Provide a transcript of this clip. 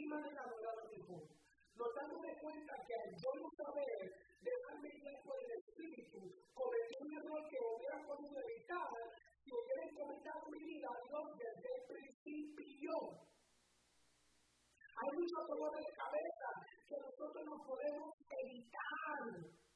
última de la hora de Dios. Nos damos cuenta que al yo no saber dejarme guiar por el Espíritu, cometí un error que hubiera podido evitar si hubiera encomendado mi vida a Dios desde el principio. Hay muchos dolores de cabeza que nosotros no podemos evitar